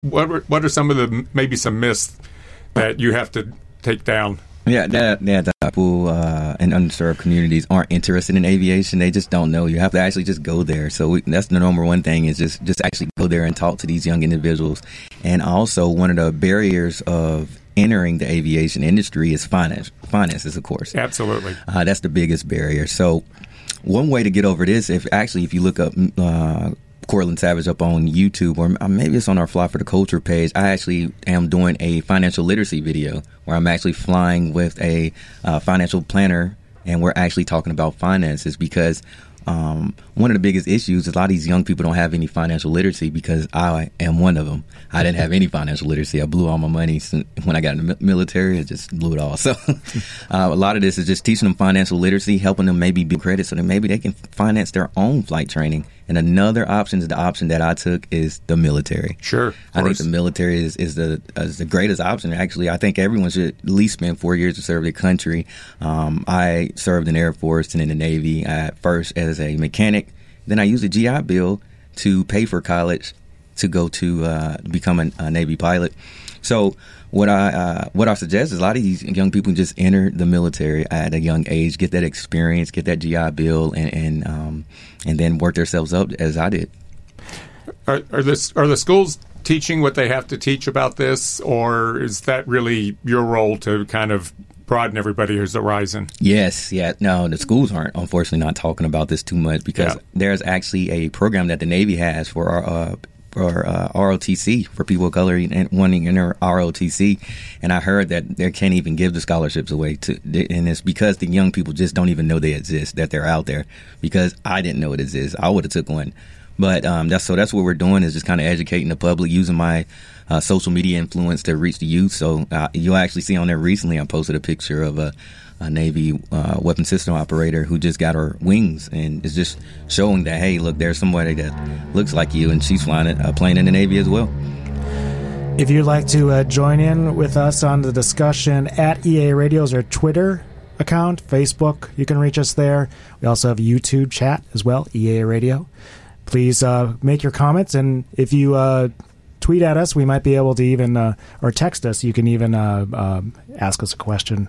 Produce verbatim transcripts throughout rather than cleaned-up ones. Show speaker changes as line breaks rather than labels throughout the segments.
what are, what are some of the maybe some myths that you have to take down?
Yeah, that, that the people uh, in underserved communities aren't interested in aviation. They just don't know. You have to actually just go there. So we, that's the number one thing is just, just actually go there and talk to these young individuals. And also one of the barriers of entering the aviation industry is finance. Finances, of course.
Absolutely.
Uh, that's the biggest barrier. So one way to get over this, if actually if you look up uh, Cortland Savage up on YouTube, or maybe it's on our Fly for the Culture page, I actually am doing a financial literacy video where I'm actually flying with a uh, financial planner, and we're actually talking about finances because um, one of the biggest issues is a lot of these young people don't have any financial literacy because I am one of them. I didn't have any financial literacy. I blew all my money when I got in the military. I just blew it all. So uh, a lot of this is just teaching them financial literacy, helping them maybe build credit so that maybe they can finance their own flight training. And another option is the option that I took is the military.
Sure.
I think the military is, is the is the greatest option. Actually, I think everyone should at least spend four years to serve their country. Um, I served in the Air Force and in the Navy at first as a mechanic. Then I used a G I Bill to pay for college to go to uh, become a, a Navy pilot. So what I uh, what I suggest is a lot of these young people just enter the military at a young age, get that experience, get that G I Bill, and and, um, and then work themselves up as I did.
Are, are, this, are the schools teaching what they have to teach about this, or is that really your role to kind of broaden everybody's horizon?
Yes, yeah. No, the schools aren't, unfortunately, not talking about this too much because yeah. there's actually a program that the Navy has for our uh, for uh, R O T C, for people of color and wanting in their R O T C. And I heard that they can't even give the scholarships away to, and it's because the young people just don't even know they exist, that they're out there, because I didn't know it exists. I would have took one. But um, that's so that's what we're doing is just kind of educating the public, using my uh, social media influence to reach the youth. So uh, you'll actually see on there recently, I posted a picture of a, a Navy uh, weapon system operator who just got her wings, and it's just showing that, hey, look, there's somebody that looks like you, and she's flying a plane in the Navy as well.
If you'd like to uh, join in with us on the discussion, at E A Radio is our Twitter account, Facebook, you can reach us there. We also have a YouTube chat as well, E A Radio. Please uh, make your comments, and if you uh, tweet at us, we might be able to even, uh, or text us, you can even uh, uh, ask us a question. one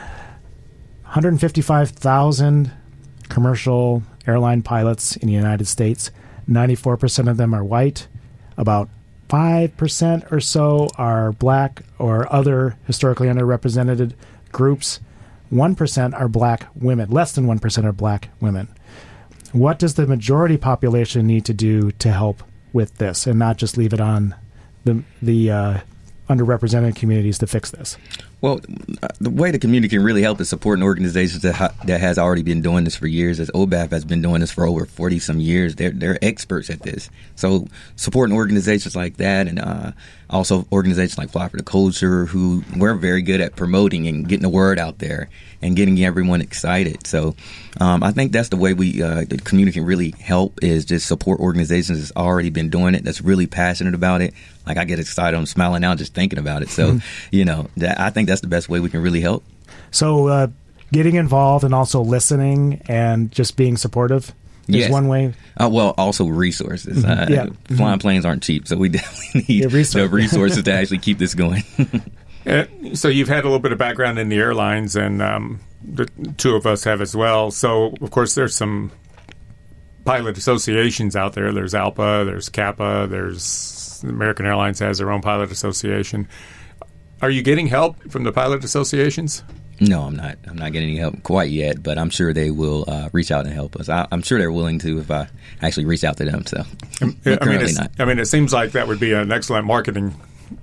hundred fifty-five thousand commercial airline pilots in the United States. ninety-four percent of them are white. About five percent or so are black or other historically underrepresented groups. one percent are black women. Less than one percent are black women. What does the majority population need to do to help with this, and not just leave it on the the uh, underrepresented communities to fix this?
Well, the way the community can really help is supporting organizations that ha- that has already been doing this for years. As O B A F has been doing this for over forty some years, they're they're experts at this. So supporting organizations like that, and uh, also organizations like Fly for the Culture, who we're very good at promoting and getting the word out there and getting everyone excited. So um, I think that's the way we uh, the community can really help, is just support organizations that's already been doing it, that's really passionate about it. Like, I get excited, I'm smiling now just thinking about it. So, mm-hmm. you know, that, I think that's the best way we can really help.
So uh, getting involved and also listening and just being supportive is
yes.
one way.
Uh, well, also resources.
Mm-hmm.
Uh,
yeah.
Flying mm-hmm. planes aren't cheap, so we definitely need yeah, resources. the resources to actually keep this going.
uh, so you've had a little bit of background in the airlines, and um, the two of us have as well. So, of course, there's some pilot associations out there. There's ALPA, there's CAPA, there's American Airlines has their own pilot association. Are you getting help from the pilot associations?
No, I'm not. I'm not getting any help quite yet, but I'm sure they will uh, reach out and help us. I, I'm sure they're willing to if I actually reach out to them. So,
I mean, it's, not. I mean, it seems like that would be an excellent marketing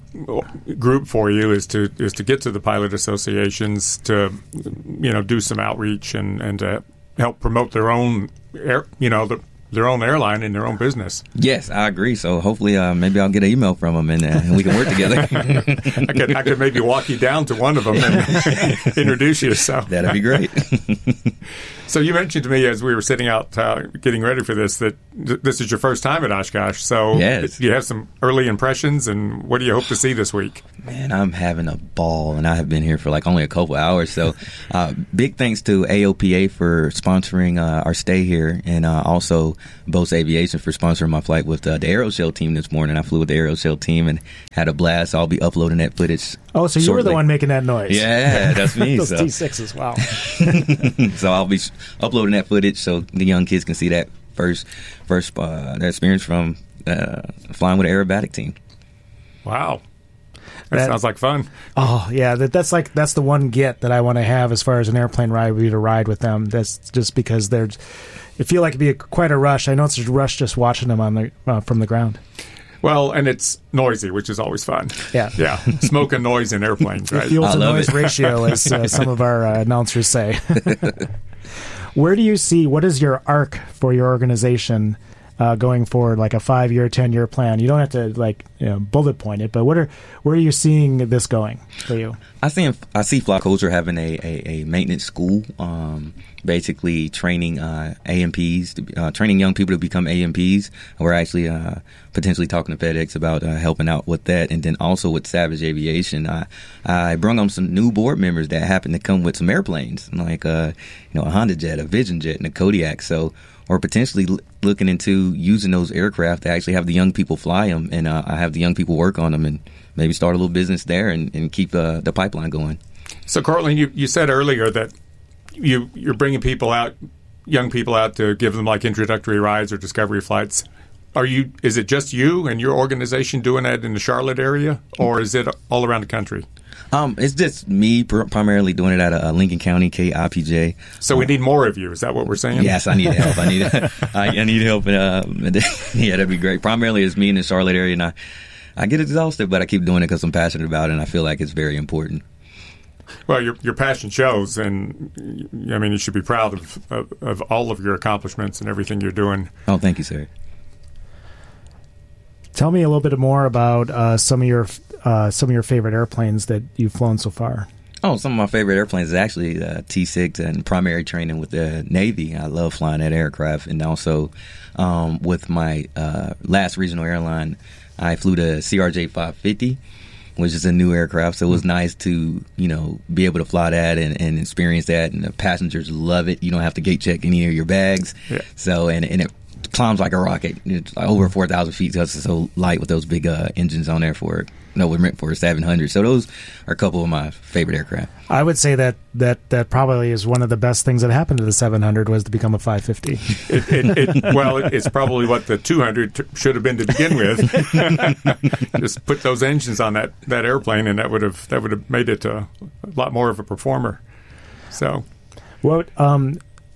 group for you, is to is to get to the pilot associations to, you know, do some outreach and and to help promote their own air, you know, the. their own airline and their own business.
Yes, I agree. So hopefully uh, maybe I'll get an email from them and, uh, and we can work together.
I could I could maybe walk you down to one of them and introduce you. So
that'd be great.
So you mentioned to me as we were sitting out uh, getting ready for this that th- this is your first time at Oshkosh. So
yes.
do you have some early impressions, and what do you hope to see this week?
Man, I'm having a ball, and I have been here for like only a couple hours. So uh, big thanks to A O P A for sponsoring uh, our stay here, and uh, also Bose Aviation for sponsoring my flight with uh, the Aeroshell team this morning. I flew with the Aeroshell team and had a blast. I'll be uploading that footage.
Oh, so you
shortly.
were the one making that noise.
Yeah, that's me.
Those
so.
T sixes, wow.
So I'll be uploading that footage so the young kids can see that first first uh, that experience from uh, flying with an aerobatic team.
Wow. That, that sounds like fun.
Oh, yeah. That, that's like that's the one get that I want to have as far as an airplane ride would be to ride with them. That's just because they're it feel like it'd be a, quite a rush. I know it's a rush just watching them on the uh, from the ground.
Well, and it's noisy, which is always fun.
Yeah.
Yeah. Smoke and noise in airplanes, right?
Fuel to noise
it.
ratio, as uh, some of our uh, announcers say. Where do you see, what is your arc for your organization uh, going forward, like a five-year, ten-year plan? You don't have to, like, you know, bullet point it, but what are where are you seeing this going for you?
I see I see Fly Culture having a, a, a maintenance school, um, basically training uh, A M Ps, to, uh, training young people to become A M Ps. We're actually uh, potentially talking to FedEx about uh, helping out with that. And then also with Savage Aviation, I, I brought on some new board members that happen to come with some airplanes, like uh, you know, a Honda Jet, a Vision Jet, and a Kodiak. So we're potentially l- looking into using those aircraft to actually have the young people fly them, and uh, I have the young people work on them and maybe start a little business there and, and keep uh, the pipeline going.
So, Cortland, you, you said earlier that you, you're bringing people out, young people out to give them like introductory rides or discovery flights. Are you? Is it just you and your organization doing that in the Charlotte area, or is it all around the country?
Um, it's just me pr- primarily doing it at uh, Lincoln County, K I P J.
So we need more of you. Is that what we're saying?
Yes, I need help. I need I, I need help. Uh, yeah, that'd be great. Primarily, it's me in the Charlotte area, and I, I get exhausted, but I keep doing it because I'm passionate about it, and I feel like it's very important.
Well, your your passion shows, and I mean, you should be proud of, of, of all of your accomplishments and everything you're doing.
Oh, thank you, sir.
Tell me a little bit more about uh, some of your uh, some of your favorite airplanes that you've flown so far.
Oh, some of my favorite airplanes is actually uh, T six and primary training with the Navy. I love flying that aircraft, and also um, with my uh, last regional airline, I flew the C R J five fifty, which is a new aircraft. So it was nice to, you know, be able to fly that and, and experience that, and the passengers love it. You don't have to gate check any of your bags. Yeah. So and and it climbs like a rocket. It's like over four thousand feet. So it's so light with those big uh, engines on there for it. No, we're meant for a seven hundred. So those are a couple of my favorite aircraft.
I would say that that, that probably is one of the best things that happened to the seven hundred was to become a five fifty.
It, it, it, well, it's probably what the two hundred t- should have been to begin with. Just put those engines on that, that airplane, and that would have that would have made it a, a lot more of a performer. So,
what um,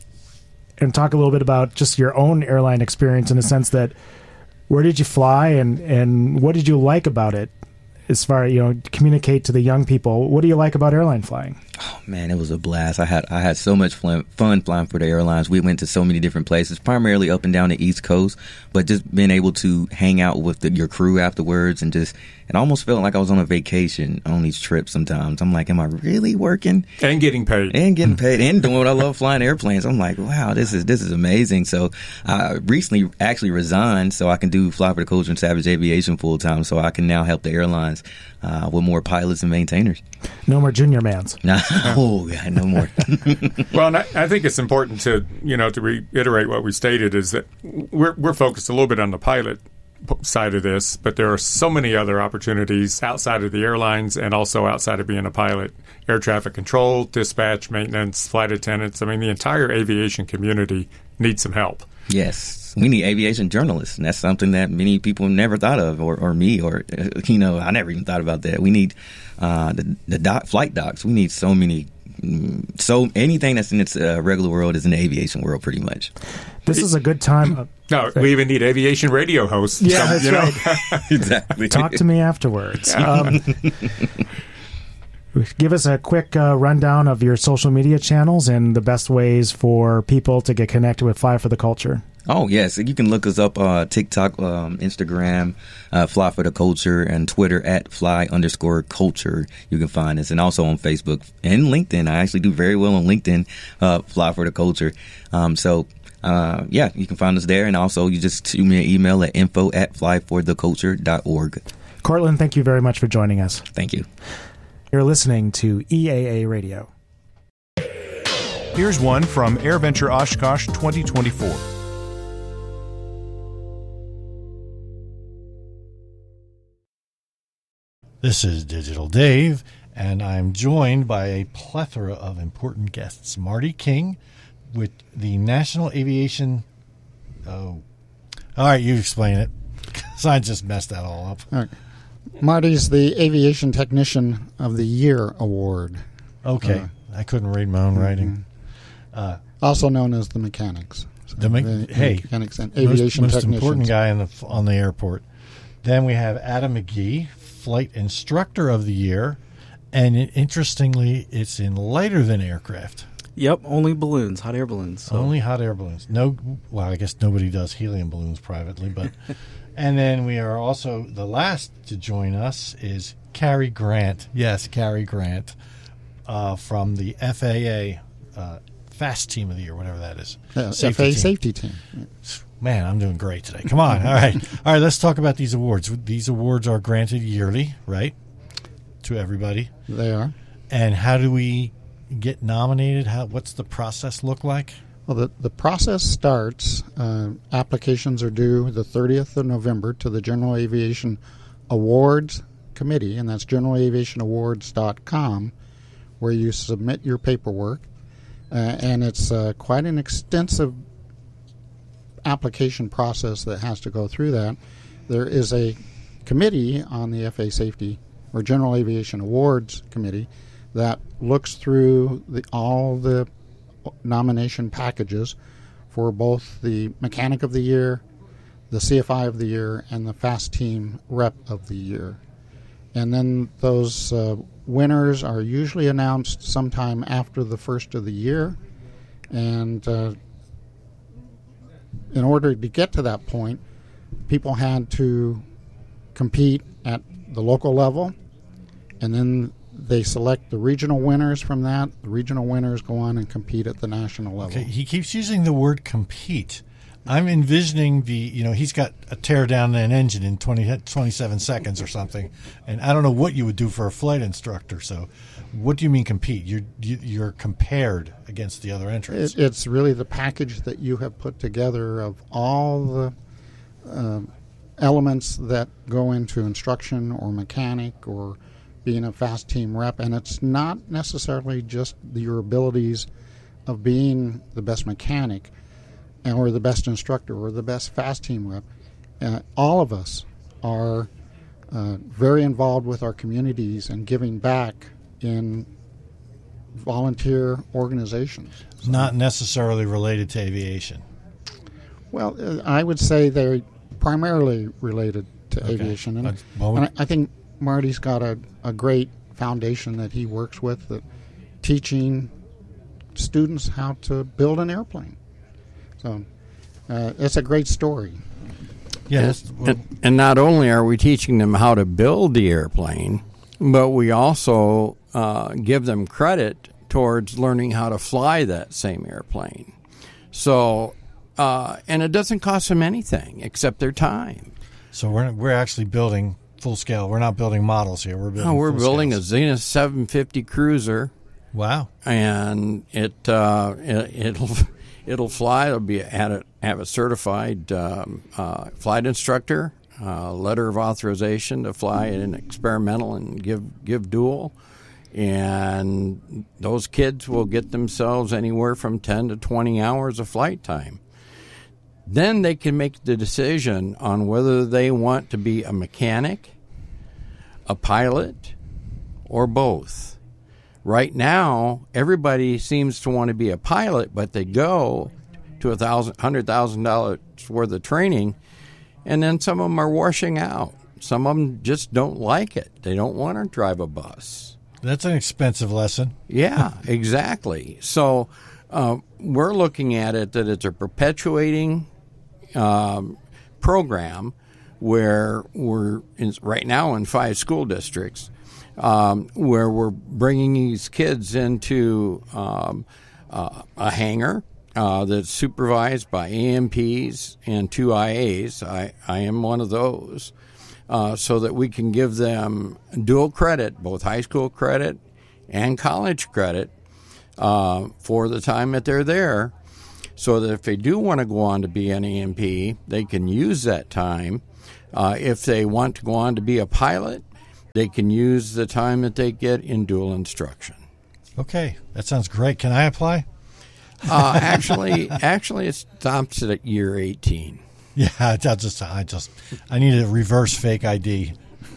and talk a little bit about just your own airline experience in the sense that where did you fly and, and what did you like about it? As far as, you know, communicate to the young people, what do you like about airline flying?
Oh man, it was a blast. I had I had so much fun, fun flying for the airlines. We went to so many different places, primarily up and down the East Coast, but just being able to hang out with the, your crew afterwards, and just it almost felt like I was on a vacation on these trips. Sometimes I'm like, am I really working
and getting paid
and getting paid and doing what I love, flying airplanes? I'm like, wow, this is this is amazing. So I recently actually resigned so I can do Fly for the Culture and Savage Aviation full time, so I can now help the airlines uh, with more pilots and maintainers.
No more junior mans.
No, oh, yeah, no more.
Well, and I, I think it's important to, you know, to reiterate what we stated is that we're we're focused a little bit on the pilot side of this, but there are so many other opportunities outside of the airlines and also outside of being a pilot. Air traffic control, dispatch, maintenance, flight attendants. I mean, the entire aviation community needs some help.
Yes. We need aviation journalists, and that's something that many people never thought of, or, or me, or, you know, I never even thought about that. We need uh, the, the doc, flight docs. We need so many, so anything that's in its uh, regular world is in the aviation world, pretty much.
This is a good time.
No, we even need aviation radio hosts.
Yeah, that's
you
right.
know?
Exactly.
Talk to me afterwards. Um, give us a quick uh, rundown of your social media channels and the best ways for people to get connected with Fly for the Culture.
Oh, yes. You can look us up uh TikTok, um, Instagram, uh, Fly for the Culture, and Twitter at Fly underscore Culture. You can find us. And also on Facebook and LinkedIn. I actually do very well on LinkedIn, uh, Fly for the Culture. Um, so, uh, yeah, you can find us there. And also you just shoot me an email at info at fly for the culture dot org.
Cortland, thank you very much for joining us.
Thank you.
You're listening to E A A Radio.
Here's one from AirVenture Oshkosh twenty twenty-four.
This is Digital Dave, and I'm joined by a plethora of important guests. Marty King with the National Aviation... Oh, all right, you explain it. So I just messed that all up.
All right. Marty's the Aviation Technician of the Year Award.
Okay. Uh, I couldn't read my own mm-hmm. writing.
Uh, also known as the mechanics. So
the me-
the
hey,
mechanics and aviation
most, most
technicians.
important guy in the, on the airport. Then we have Adam McGee, Flight Instructor of the Year. And it, interestingly, it's in lighter than aircraft.
Yep, only balloons, hot air balloons. So.
Only hot air balloons. No, well, I guess nobody does helium balloons privately, but... And then we are also, the last to join us is Carrie Grant. Yes, Carrie Grant uh, from the F A A uh, Fast Team of the Year, whatever that is.
Uh, safety F A A team. Safety Team.
Man, I'm doing great today. Come on. All right. All right, let's talk about these awards. These awards are granted yearly, right, to everybody?
They are.
And how do we get nominated? How? What's the process look like?
Well, the, the process starts, uh, applications are due the thirtieth of November to the General Aviation Awards Committee, and that's general aviation awards dot com, where you submit your paperwork. Uh, and it's uh, quite an extensive application process that has to go through that. There is a committee on the F A A Safety, or General Aviation Awards Committee, that looks through the, all the nomination packages for both the Mechanic of the Year, the C F I of the Year, and the Fast Team Rep of the Year. And then those uh, winners are usually announced sometime after the first of the year. And uh, in order to get to that point, people had to compete at the local level, and then they select the regional winners from that. The regional winners go on and compete at the national level.
Okay, he keeps using the word compete. I'm envisioning the, you know, he's got a tear down an engine in twenty, twenty-seven seconds or something, and I don't know what you would do for a flight instructor. So what do you mean compete? You're, you're compared against the other entrants.
It, it's really the package that you have put together of all the uh, elements that go into instruction or mechanic or being a fast team rep, and it's not necessarily just your abilities of being the best mechanic or the best instructor or the best fast team rep. Uh, all of us are uh, very involved with our communities and giving back in volunteer organizations.
So, not necessarily related to aviation.
Well, uh, I would say they're primarily related to
okay.
aviation. And,
well,
and I, I think Marty's got a, a great foundation that he works with, that teaching students how to build an airplane. So uh, it's a great story.
Yes.
And, and, and not only are we teaching them how to build the airplane, but we also uh, give them credit towards learning how to fly that same airplane. So, uh, and it doesn't cost them anything except their time.
So we're we're actually building full scale. We're not building models here. We're building.
No, we're
full
building
scales.
a Zenith seven fifty cruiser.
Wow!
And it, uh, it it'll it'll fly. It'll be have a, have a certified um, uh, flight instructor, uh, letter of authorization to fly an experimental and give give dual, and those kids will get themselves anywhere from ten to twenty hours of flight time. Then they can make the decision on whether they want to be a mechanic, a pilot, or both. Right now, everybody seems to want to be a pilot, but they go to a thousand, hundred thousand dollars worth of training, and then some of them are washing out. Some of them just don't like it. They don't want to drive a bus.
That's an expensive lesson.
Yeah, exactly. So uh, we're looking at it that it's a perpetuating um, program where we're in, right now in five school districts, um, where we're bringing these kids into um, uh, a hangar uh, that's supervised by A M Ps and two I As. I, I am one of those, uh, so that we can give them dual credit, both high school credit and college credit, uh, for the time that they're there, so that if they do want to go on to be an A M P, they can use that time. Uh, if they want to go on to be a pilot, they can use the time that they get in dual instruction.
Okay, that sounds great. Can I apply?
Uh, actually, actually, it stops at year eighteen.
Yeah, I just, I just, I need a reverse fake I D.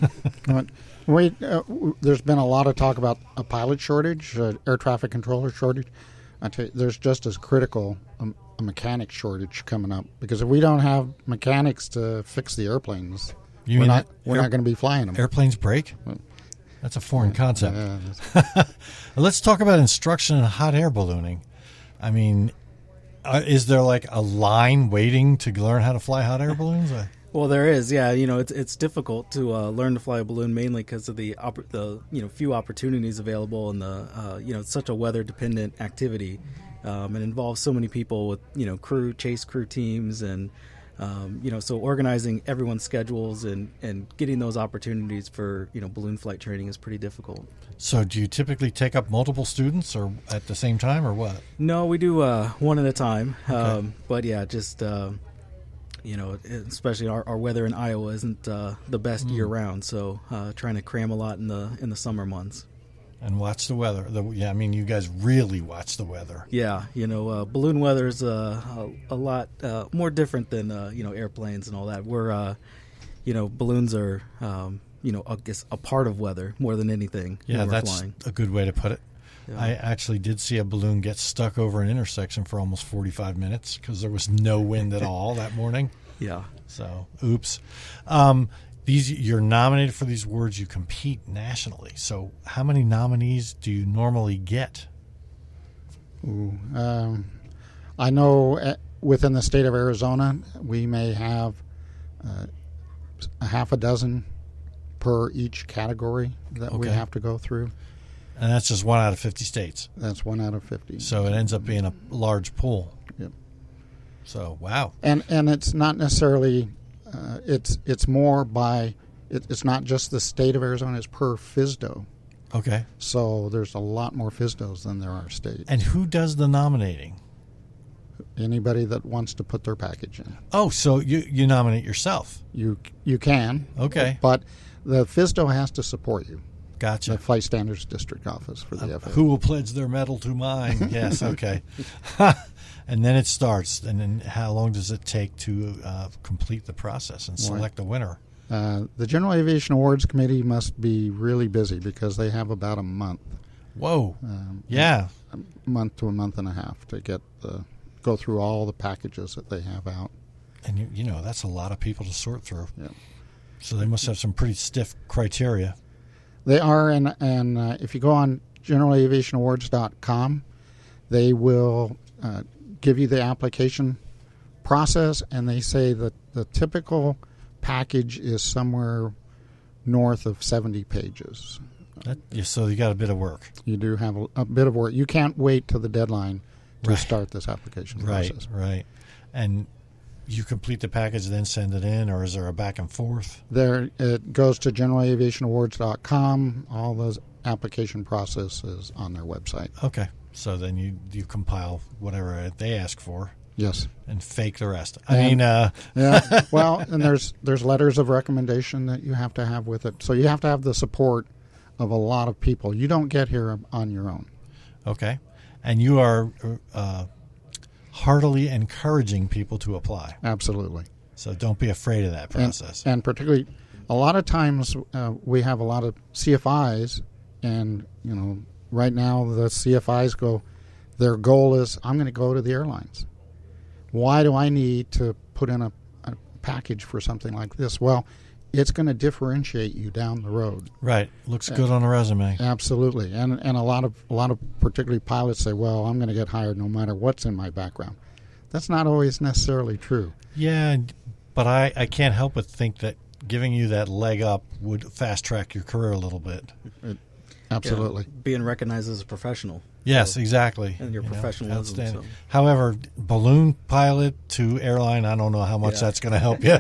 Wait, uh, there's been a lot of talk about a pilot shortage, uh, air traffic controller shortage. I tell you, there's just as critical a, a mechanic shortage coming up, because if we don't have mechanics to fix the airplanes,
You
we're
mean
not
air-
we're not going to be flying them.
Airplanes break? That's a foreign concept.
Yeah, that's-
Let's talk about instruction in hot air ballooning. I mean, uh, is there like a line waiting to learn how to fly hot air balloons? I,
Well, there is, yeah. You know, it's it's difficult to uh, learn to fly a balloon mainly because of the oppor- the you know few opportunities available, and the uh, you know it's such a weather dependent activity. Um, it involves so many people with you know crew chase crew teams, and um, you know so organizing everyone's schedules and, and getting those opportunities for you know balloon flight training is pretty difficult.
so do you typically take up multiple students or at the same time or what?
No, we do uh, one at a time. Um, but yeah, just. Uh, You know, especially our, our weather in Iowa isn't uh, the best
Mm.
year round, so uh, trying to cram a lot in the in the summer months.
And watch the weather. The, yeah, I mean, you guys really watch the weather.
Yeah, you know, uh, balloon weather is uh, a, a lot uh, more different than uh, you know airplanes and all that. We're, uh, you know, balloons are um, you know I guess a part of weather more than anything.
Yeah,
when we're
that's
flying.
a good way to put it.
Yeah.
I actually did see a balloon get stuck over an intersection for almost forty-five minutes because there was no wind at all that morning.
Yeah.
So, oops. Um, these you're nominated for these awards. You compete nationally. So, how many nominees do you normally get?
Ooh, um, I know uh, within the state of Arizona, we may have uh, a half a dozen per each category that we
Okay.
have to go through.
And that's just one out of fifty states.
That's one out of fifty.
So it ends up being a large pool.
Yep.
So wow.
And and it's not necessarily, uh, it's it's more by, it, it's not just the state of Arizona, it's per F I S D O.
Okay.
So there's a lot more F I S D Os than there are states.
And who does the nominating?
Anybody that wants to put their package in.
Oh, so you you nominate yourself.
You you can.
Okay.
But the F I S D O has to support you.
Gotcha.
The Flight Standards District Office for the
Uh,
F A A.
who will pledge their medal to mine? Yes, okay. And then it starts. And then how long does it take to uh, complete the process and select a winner?
Uh, the General Aviation Awards Committee must be really busy because they have about a month.
Whoa.
Um,
Yeah.
A month to a month and a half to get the go through all the packages that they have out.
And, you, you know, that's a lot of people to sort through.
Yeah.
So they must have some pretty stiff criteria.
They are, and, and uh, if you go on general aviation awards dot com, they will uh, give you the application process, and they say that the typical package is somewhere north of seventy pages.
That, yeah, so you got a bit of work.
You do have a, a bit of work. You can't wait till the deadline to
Right.
start this application
Right,
process.
right. And you complete the package, then send it in, or is there a back and forth?
There, it goes to general aviation awards dot com. All those application processes on their website.
Okay. So then you, you compile whatever they ask for
Yes.
and fake the rest. I
And-
mean, uh,
Yeah. Well, and there's there's letters of recommendation that you have to have with it. So you have to have the support of a lot of people. You don't get here on your own.
okay. And you are uh, heartily encouraging people to apply.
Absolutely.
So don't be afraid of that
And,
process.
and particularly, a lot of times uh, we have a lot of C F Is, and you know, right now the C F Is go. Their goal is, I'm going to go to the airlines. Why do I need to put in a, a package for something like this? Well, it's going to differentiate you down the road.
Right. Looks good on a resume.
Absolutely, and and a lot of a lot of particularly pilots say, "Well, I'm going to get hired no matter what's in my background." that's not always necessarily true.
Yeah, but I, I can't help but think that giving you that leg up would fast track your career a little bit.
It, absolutely.
Yeah, being recognized as a professional.
Yes,
so,
exactly.
And your
You know,
professionalism.
outstanding.
So.
However, balloon pilot to airline, I don't know how much
Yeah.
that's going to help you.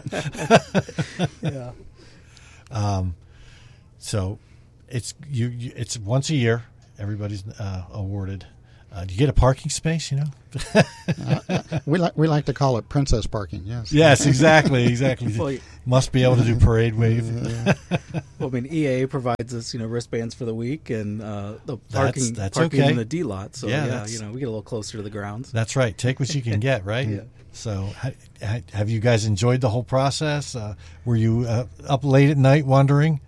Yeah.
Um, so it's you, you. It's once a year. Everybody's uh, awarded. Uh, do you get a parking space? You know.
uh, uh, we like we like to call it princess parking. Yes.
Yes, exactly, exactly.
Well,
Must be able to do parade wave.
Well, I mean, E A A provides us, you know, wristbands for the week and uh, the parking,
That's- that's
parking
okay.
in the D lot. So
Yeah,
yeah,
that's-
you know, we get a little closer to the grounds.
That's right. Take what you can get, right?
Yeah.
So, ha, ha, have you guys enjoyed the whole process? Uh, were you uh, up late at night wondering?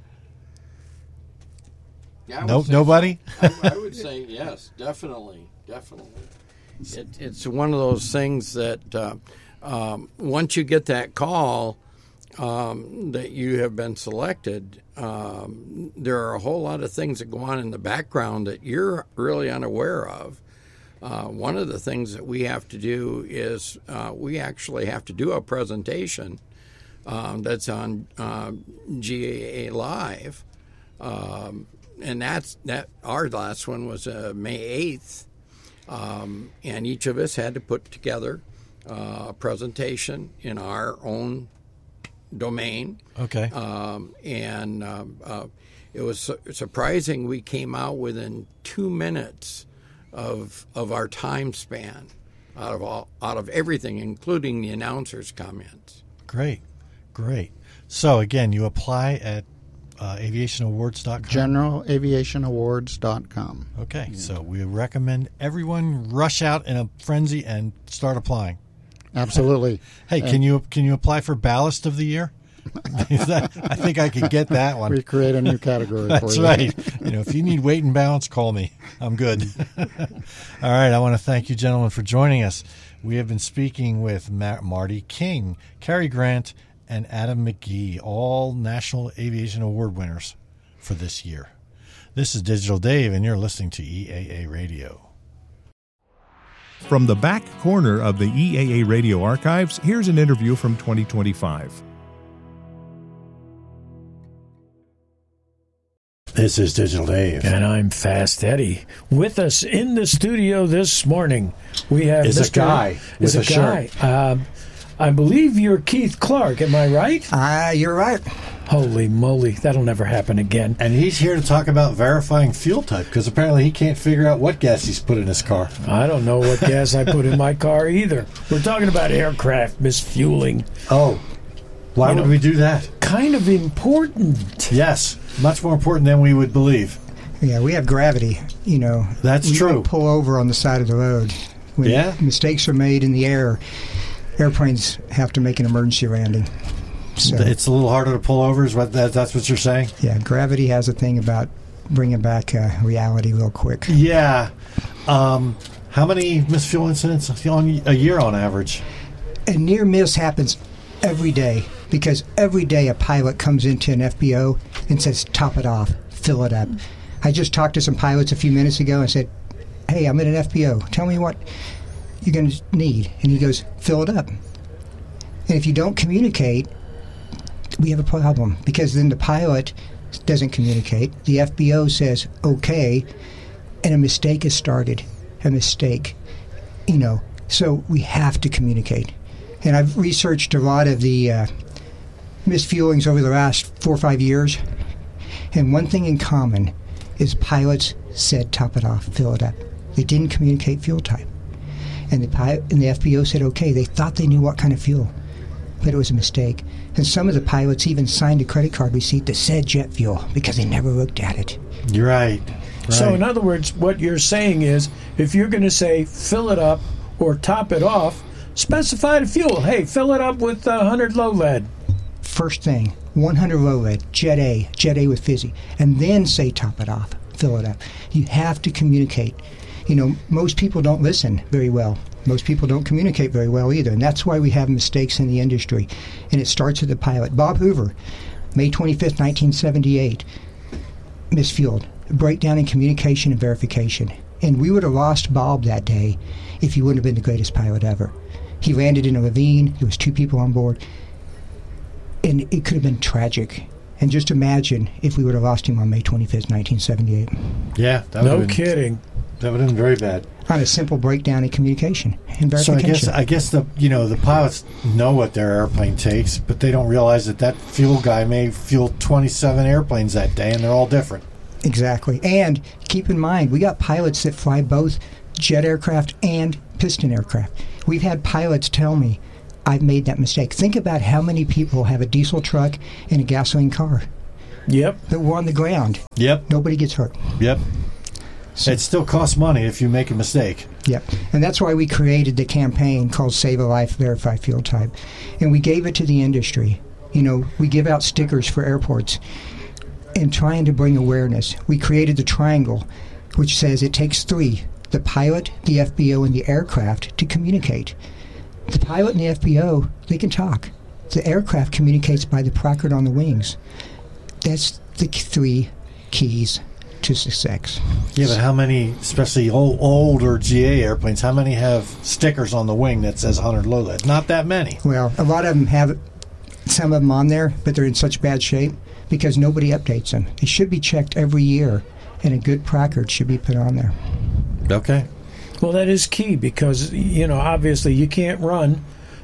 Yeah, I would
Nope,
say
nobody?
so. I, I would say yes, definitely, definitely. It, it's one of those things that uh, um, once you get that call um, that you have been selected, um, there are a whole lot of things that go on in the background that you're really unaware of. Uh, one of the things that we have to do is uh, we actually have to do a presentation um, that's on uh, G A A Live. Um, and that's that. Our last one was uh, May eighth, um, and each of us had to put together uh, a presentation in our own domain.
Okay.
Um, and um, uh, it was su- surprising. We came out within two minutes of of our time span out of all out of everything, including the announcers' comments.
Great, great. So again, you apply at uh, aviation awards dot com.
general aviation awards dot com.
Okay, so we recommend everyone rush out in a frenzy and start applying.
Absolutely.
Hey, can you can you apply for ballast of the year? Is that, I think I could get that one.
We create a new category for
That's
you.
right. You know, if you need weight and balance, call me. I'm good. All right. I want to thank you, gentlemen, for joining us. We have been speaking with Ma- Marty King, Cary Grant, and Adam McGee, all National Aviation Award winners for this year. This is Digital Dave, and you're listening to E A A Radio.
From the back corner of the E A A Radio archives, here's an interview from twenty twenty-five.
This is Digital Dave.
And I'm Fast Eddie. With us in the studio this morning, we have
Is
Mister
a guy
is
with
a
a
guy. Um, I believe you're Keith Clark. Am I right?
Ah, uh, you're right.
Holy moly, that'll never happen again.
And he's here to talk about verifying fuel type, because apparently he can't figure out what gas he's put in his car.
I don't know what gas I put in my car either. We're talking about aircraft misfueling.
Oh, why
You
would
know,
we do that?
Kind of important.
Yes, much more important than we would believe.
Yeah, we have gravity. You know,
That's
we
true.
don't pull over on the side of the road. When
Yeah?
mistakes are made in the air, airplanes have to make an emergency landing. So,
It's a little harder to pull over, is what that, that's what you're saying?
yeah, gravity has a thing about bringing back uh, reality real quick.
Yeah. Um, how many misfuel incidents on a year on average?
A near miss happens every day because every day a pilot comes into an F B O and says, top it off, fill it up. I just talked to some pilots a few minutes ago and said, hey, I'm in an F B O. Tell me what you're going to need. And he goes, fill it up. And if you don't communicate, we have a problem because then the pilot doesn't communicate. The F B O says, okay, and a mistake is started. A mistake. You know, so we have to communicate. And I've researched a lot of the uh, misfuelings over the last four or five years. And one thing in common is pilots said, top it off, fill it up. They didn't communicate fuel type. And the, pi- and the F B O said, okay, they thought they knew what kind of fuel, but it was a mistake. And some of the pilots even signed a credit card receipt that said jet fuel because they never looked at it.
You're right. right.
So, in other words, what you're saying is if you're going to say fill it up or top it off, specify the fuel. Hey, fill it up with uh, one hundred low lead.
First thing, one hundred low lead, Jet A, Jet A with fizzy, and then say top it off, fill it up. You have to communicate. You know, most people don't listen very well. Most people don't communicate very well either, and that's why we have mistakes in the industry. And it starts with the pilot. Bob Hoover, May twenty-fifth, nineteen seventy-eight, misfueled. Breakdown in communication and verification. And we would have lost Bob that day if he wouldn't have been the greatest pilot ever. He landed in a ravine. There was two people on board. And it could have been tragic. And just imagine if we would have lost him on May twenty-fifth, nineteen seventy-eight.
Yeah. That
no
been,
kidding.
That would have been very bad.
On a simple breakdown in communication and verification.
So I guess I guess the you know the pilots know what their airplane takes, but they don't realize that that fuel guy may fuel twenty-seven airplanes that day, and they're all different.
Exactly. And keep in mind, we got pilots that fly both jet aircraft and piston aircraft. We've had pilots tell me, I've made that mistake. Think about how many people have a diesel truck and a gasoline car.
Yep.
That were on the ground.
Yep.
Nobody gets hurt.
Yep. So, it still costs money if you make a mistake.
Yep. And that's why we created the campaign called Save a Life, Verify Fuel Type. And we gave it to the industry. You know, we give out stickers for airports and trying to bring awareness. We created the triangle, which says it takes three, the pilot, the F B O, and the aircraft to communicate. The pilot and the F B O, they can talk. The aircraft communicates by the placard on the wings. That's the three keys to success.
Yeah, but how many, especially old, older G A airplanes, how many have stickers on the wing that says one hundred low lead? Not that many.
Well, a lot of them have some of them on there, but they're in such bad shape because nobody updates them. They should be checked every year, and a good placard should be put on there.
Okay.
Well, that is key because, you know, obviously you can't run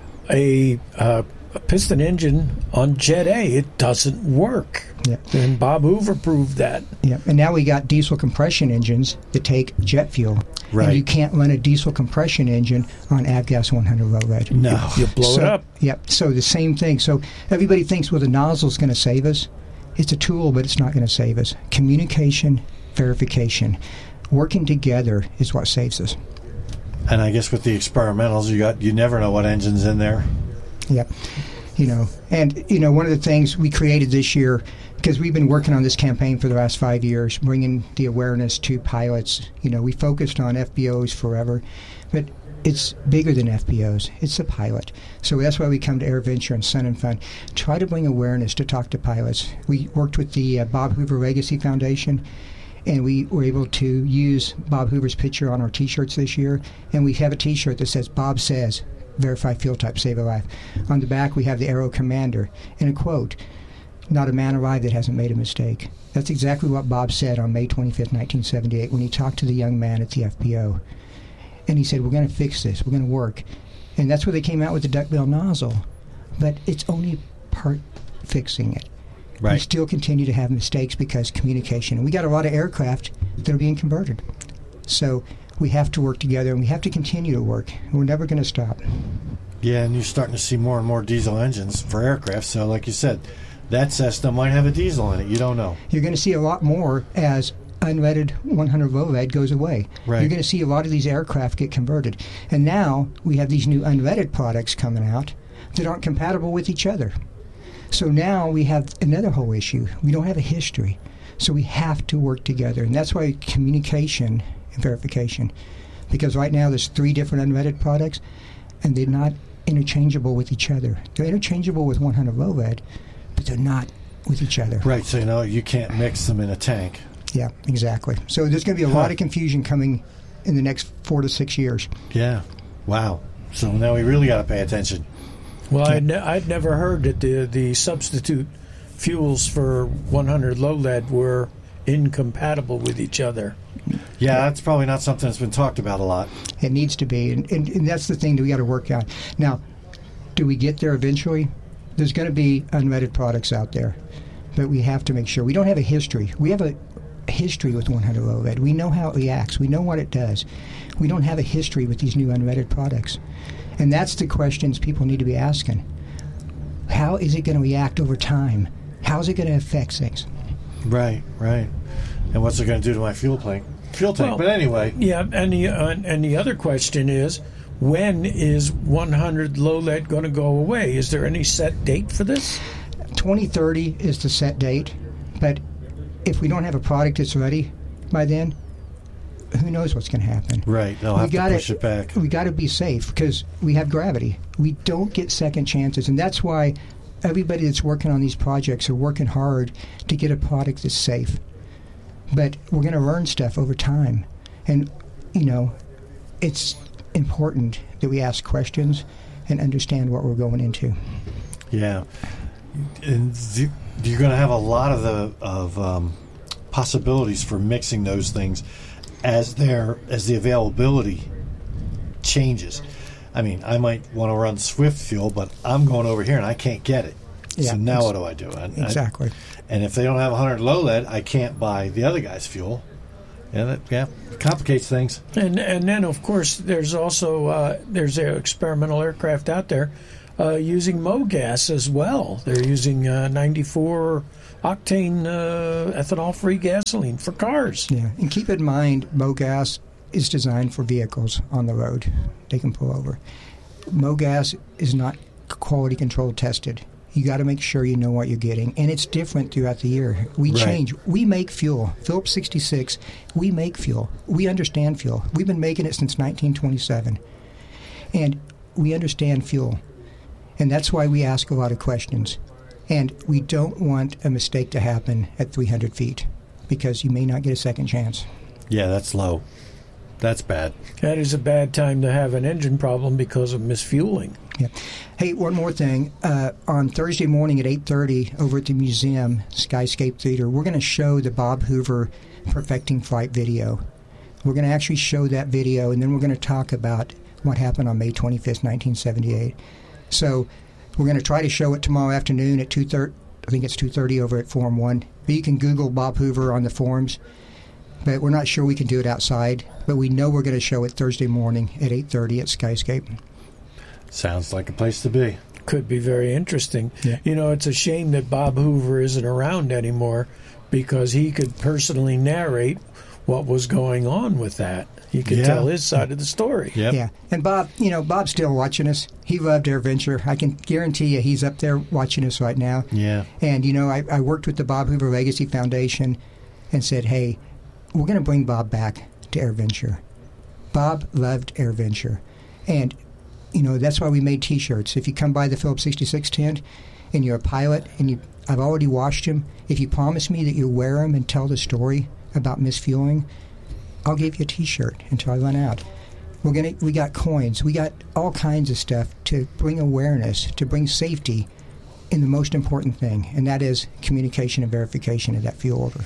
a, uh, a piston engine on Jet A. It doesn't work.
Yep.
And Bob Hoover proved that.
Yeah, and now we got diesel compression engines that take jet fuel.
Right.
And you can't run a diesel compression engine on Avgas one hundred low lead.
No.
You blow
so,
it up.
Yep. So the same thing. So everybody thinks, well, the nozzle's going to save us. It's a tool, but it's not going to save us. Communication, verification, working together is what saves us.
And I guess with the experimentals, you got you never know what engine's in there.
Yep. You know, and, you know, one of the things we created this year, because we've been working on this campaign for the last five years, bringing the awareness to pilots. You know, we focused on F B Os forever, but it's bigger than F B Os. It's the pilot. So that's why we come to AirVenture and Sun and Fun. Try to bring awareness to talk to pilots. We worked with the uh, Bob Hoover Legacy Foundation, and we were able to use Bob Hoover's picture on our T-shirts this year, and we have a T-shirt that says, Bob says, verify fuel type, save a life. On the back, we have the Aero Commander, and a quote, not a man alive that hasn't made a mistake. That's exactly what Bob said on May twenty-fifth, nineteen seventy-eight, when he talked to the young man at the F B O. And he said, we're going to fix this, we're going to work. And that's where they came out with the duckbill nozzle. But it's only part fixing it.
Right.
We still continue to have mistakes because communication. And we got a lot of aircraft that are being converted. So we have to work together, and we have to continue to work. We're never going to stop.
Yeah, and you're starting to see more and more diesel engines for aircraft. So like you said, that Cessna might have a diesel in it. You don't know.
You're going to see a lot more as unleaded one hundred low lead goes away.
Right.
You're going to see a lot of these aircraft get converted. And now we have these new unleaded products coming out that aren't compatible with each other. So now we have another whole issue. We don't have a history. So we have to work together. And that's why communication and verification. Because right now there's three different unleaded products, and they're not interchangeable with each other. They're interchangeable with one hundred low lead, but they're not with each other.
Right, so you know you can't mix them in a tank.
Yeah, exactly. So there's going to be a
huh.
lot of confusion coming in the next four to six years.
Yeah. Wow. So now we really got to pay attention.
Well, I'd, ne- I'd never heard that the the substitute fuels for one hundred low lead were incompatible with each other.
Yeah, that's probably not something that's been talked about a lot.
It needs to be, and, and, and that's the thing that we got to work on. Now, do we get there eventually? There's going to be unleaded products out there, but we have to make sure. We don't have a history. We have a history with one hundred low lead. We know how it reacts. We know what it does. We don't have a history with these new unleaded products. And that's the questions people need to be asking. How is it going to react over time? How is it going to affect things?
Right, right. And what's it going to do to my fuel tank? Fuel tank.
Well,
but anyway.
Yeah, and the, uh, and the other question is, when is one hundred low lead going to go away? Is there any set date for this?
twenty thirty is the set date, but if we don't have a product that's ready by then, who knows what's going to happen?
Right, they'll
we
have
gotta,
to push it back.
We got to be safe because we have gravity. We don't get second chances, and that's why everybody that's working on these projects are working hard to get a product that's safe. But we're going to learn stuff over time, and you know, it's important that we ask questions and understand what we're going into.
Yeah. And the, you're going to have a lot of the of um, possibilities for mixing those things as their as the availability changes. I mean, I might want to run Swift fuel, but I'm going over here and I can't get it.
Yeah,
so now what do I do? I,
exactly.
I, and if they don't have one hundred low lead, I can't buy the other guy's fuel. And it yeah, complicates things.
And and then, of course, there's also uh, there's uh, experimental aircraft out there uh, using MoGas as well. They're using uh, ninety-four octane uh, ethanol-free gasoline for cars.
Yeah, and keep in mind, MoGas is designed for vehicles on the road. They can pull over. MoGas is not quality control tested. You got to make sure you know what you're getting, and it's different throughout the year. We
right.
change. We make fuel. Phillips sixty-six, we make fuel. We understand fuel. We've been making it since nineteen twenty-seven, and we understand fuel, and that's why we ask a lot of questions. And we don't want a mistake to happen at three hundred feet because you may not get a second chance.
Yeah, that's low. That's bad.
That is a bad time to have an engine problem because of misfueling.
Yeah. Hey, one more thing. Uh, on Thursday morning at eight thirty over at the museum, Skyscape Theater, we're going to show the Bob Hoover Perfecting Flight video. We're going to actually show that video, and then we're going to talk about what happened on May twenty-fifth, nineteen seventy-eight. So we're going to try to show it tomorrow afternoon at two thirty. I think it's two thirty over at Forum one. But you can Google Bob Hoover on the forums. But we're not sure we can do it outside. But we know we're going to show it Thursday morning at eight thirty at Skyscape.
Sounds like a place to be.
Could be very interesting.
Yeah.
You know, it's a shame that Bob Hoover isn't around anymore because he could personally narrate what was going on with that. He could
Yeah.
tell his side of the story.
Yep.
Yeah. And Bob, you know, Bob's still watching us. He loved AirVenture. I can guarantee you he's up there watching us right now.
Yeah.
And, you know, I, I worked with the Bob Hoover Legacy Foundation and said, hey, we're going to bring Bob back to AirVenture. Bob loved AirVenture. And, you know, that's why we made T-shirts. If you come by the Phillips sixty-six tent and you're a pilot and you, I've already washed them, if you promise me that you'll wear them and tell the story about misfueling, I'll give you a T-shirt until I run out. We're gonna, we got coins. We got all kinds of stuff to bring awareness, to bring safety in the most important thing, and that is communication and verification of that fuel order.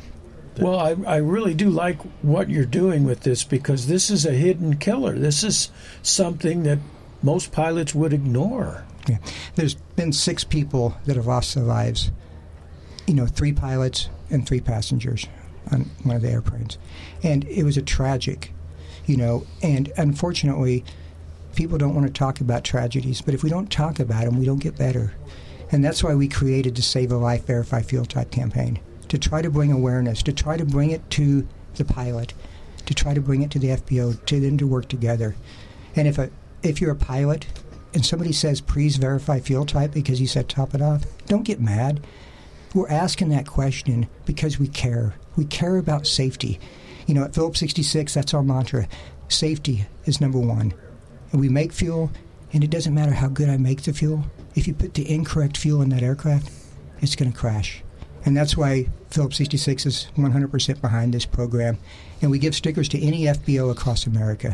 Well, I, I really do like what you're doing with this because this is a hidden killer. This is something that most pilots would ignore.
Yeah. There's been six people that have lost their lives. You know, three pilots and three passengers on one of the airplanes. And it was a tragic, you know, and unfortunately, people don't want to talk about tragedies, but if we don't talk about them, we don't get better. And that's why we created the Save a Life, Verify Fuel Type campaign, to try to bring awareness, to try to bring it to the pilot, to try to bring it to the F B O, to them to work together. And if a if you're a pilot and somebody says, please verify fuel type because you said top it off, don't get mad. We're asking that question because we care. We care about safety. You know, at Phillips sixty-six, that's our mantra. Safety is number one. And we make fuel, and it doesn't matter how good I make the fuel. If you put the incorrect fuel in that aircraft, it's going to crash. And that's why Phillips sixty-six is one hundred percent behind this program. And we give stickers to any F B O across America.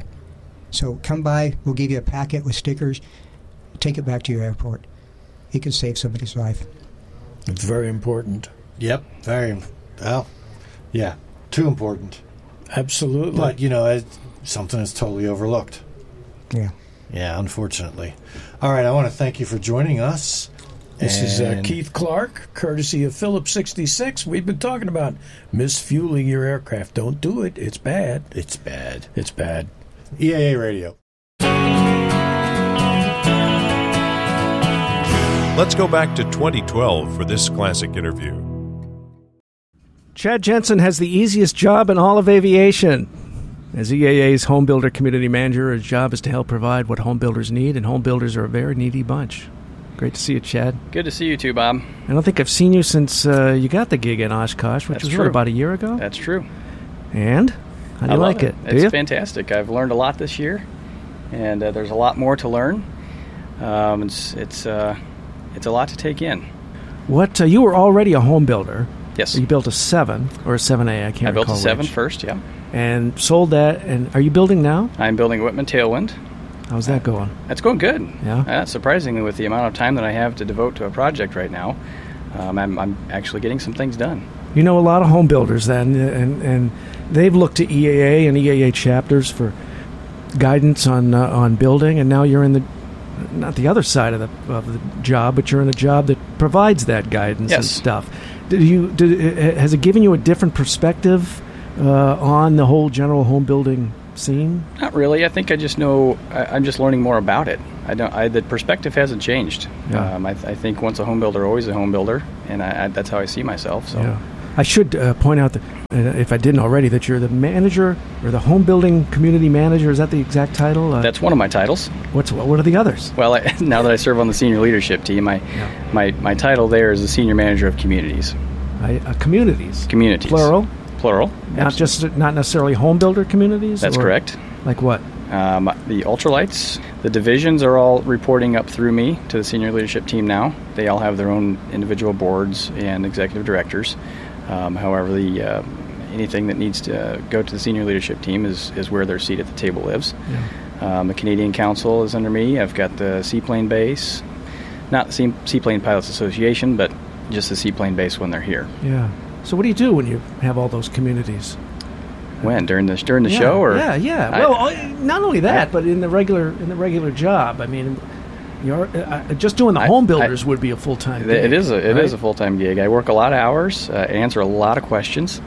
So come by, we'll give you a packet with stickers. Take it back to your airport. It could save somebody's life.
It's very important.
Yep, very. Well, yeah, too important.
Absolutely.
But, you know, it's something that's totally overlooked.
Yeah.
Yeah, unfortunately. All right, I want to thank you for joining us.
This is uh,
And-
Keith Clark, courtesy of Phillips sixty-six. We've been talking about misfueling your aircraft. Don't do it. It's bad.
It's bad.
It's bad.
E A A Radio.
Let's go back to twenty twelve for this classic interview.
Chad Jensen has the easiest job in all of aviation. As E A A's home builder community manager, his job is to help provide what home builders need, and home builders are a very needy bunch. Great to see you, Chad.
Good to see you too, Bob.
I don't think I've seen you since uh, you got the gig in Oshkosh, which
That's
was
true.
what, about a year ago?
That's true.
And? How do
I
you
love
like it? Do
It's
you?
fantastic. I've learned a lot this year, and uh, there's a lot more to learn. Um, it's it's uh, it's a lot to take in.
What uh, you were already a home builder.
Yes.
You built a seven or a seven A. I can't.
I built a
recall
seven
which.
first. Yeah.
And sold that. And are you building now?
I'm building Whitman Tailwind.
How's that going?
That's going good.
Yeah.
Uh, surprisingly, with the amount of time that I have to devote to a project right now, um, I'm, I'm actually getting some things done.
You know a lot of home builders then, and and they've looked to E A A and E A A chapters for guidance on uh, on building, and now you're in the not the other side of the of the job, but you're in a job that provides that guidance
Yes.
and stuff. Did you did, has it given you a different perspective uh, on the whole general home building scene?
Not really. I think I just know. I, I'm just learning more about it. I don't. I, the perspective hasn't changed.
Yeah.
Um, I, I think once a home builder, always a home builder, and I, I, that's how I see myself. So.
Yeah. I should uh, point out that, uh, if I didn't already, that you're the manager or the home building community manager. Is that the exact title? Uh,
That's one of my titles.
What's what are the others?
Well, I, now that I serve on the senior leadership team, my
Yeah.
my, my title there is the senior manager of communities.
I, uh, communities.
Communities.
Plural.
Plural.
Not just not necessarily home builder communities.
That's
or-
correct.
Like what?
Um, the ultralights, the divisions are all reporting up through me to the senior leadership team now. They all have their own individual boards and executive directors. Um, however, the uh, anything that needs to go to the senior leadership team is, is where their seat at the table lives.
Yeah.
Um, the Canadian Council is under me. I've got the Seaplane Base, not the Sea- Seaplane Pilots Association, but just the Seaplane Base when they're here.
Yeah. So what do you do when you have all those communities?
When during the during the
yeah,
show, or
yeah, yeah.
I-
well, uh, not only that,
I-
but in the regular in the regular job. I mean, you're uh, just doing the
I-
home
I-
builders would be a full time.
It is a it
right?
is a full time gig. I work a lot of hours, uh, answer a lot of questions,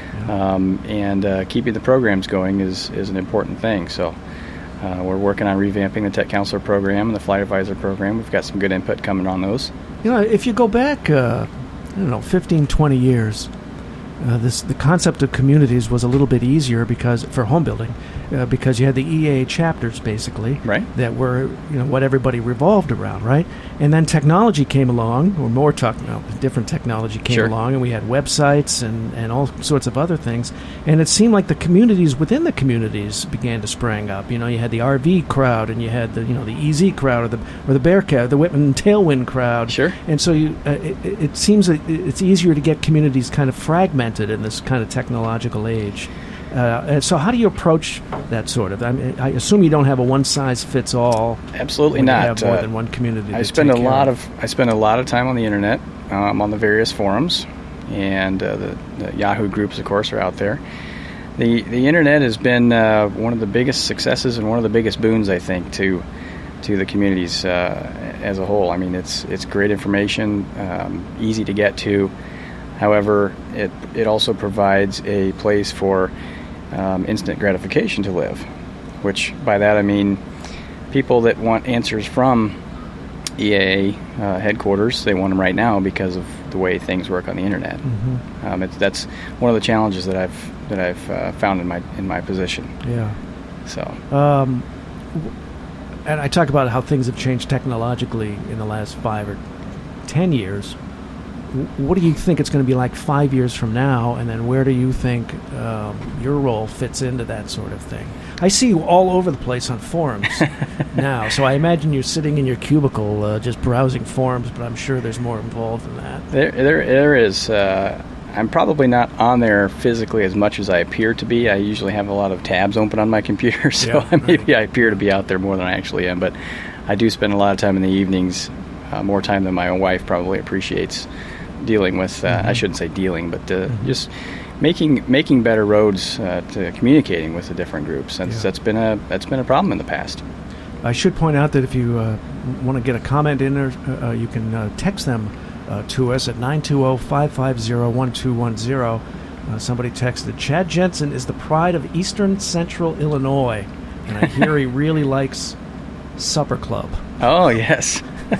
um, and uh, keeping the programs going is is an important thing. So. Uh, we're working on revamping the Tech Counselor program and the Flight Advisor program. We've got some good input coming on those.
You know, if you go back, uh, I don't know, fifteen, twenty years, uh, this the concept of communities was a little bit easier because for home building, uh, because you had the E A A chapters basically,
right?
That were you know what everybody revolved around, right? And then technology came along, or more talk, no, different technology came
Sure.
along, and we had websites and, and all sorts of other things. And it seemed like the communities within the communities began to spring up. You know, you had the R V crowd, and you had the you know the E Z crowd, or the or the Bearcat, the Whitman Tailwind crowd.
Sure.
And so you, uh, it, it seems that it's easier to get communities kind of fragmented in this kind of technological age. Uh, and so how do you approach that sort of? I, mean, I assume you don't have a one-size-fits-all.
Absolutely
when you
not.
have more
Uh,
than one community.
I
to
spend a
take care
lot of I spend a lot of time on the internet, um, on the various forums, and uh, the, the Yahoo groups, of course, are out there. The the internet has been uh, one of the biggest successes and one of the biggest boons, I think, to to the communities uh, as a whole. I mean, it's it's great information, um, easy to get to. However, it it also provides a place for um, instant gratification to live, which by that I mean people that want answers from E A A uh, headquarters, they want them right now because of the way things work on the internet.
Mhm.
Um, it's, that's one of the challenges that I've that I've uh, found in my in my position.
Yeah.
So.
Um, w- and I talk about how things have changed technologically in the last five or ten years. W- What do you think it's going to be like five years from now, and then where do you think um, your role fits into that sort of thing? I see you all over the place on forums now, so I imagine you're sitting in your cubicle uh, just browsing forums, but I'm sure there's more involved in that.
There, there, there is. Uh, I'm probably not on there physically as much as I appear to be. I usually have a lot of tabs open on my computer, so
Yeah,
maybe I appear to be out there more than I actually am. But I do spend a lot of time in the evenings, uh, more time than my own wife probably appreciates, dealing with. Uh,
Mm-hmm.
I shouldn't say dealing, but uh, just making making better roads uh, to communicating with the different groups. That's
Yeah.
that's been a that's been a problem in the past.
I should point out that if you uh, want to get a comment in there, uh, uh, you can uh, text them uh, to us at nine two zero, five five zero, one two one zero. Uh, somebody texted, Chad Jensen is the pride of Eastern Central Illinois, and I hear he really likes Supper Club.
Oh, yes.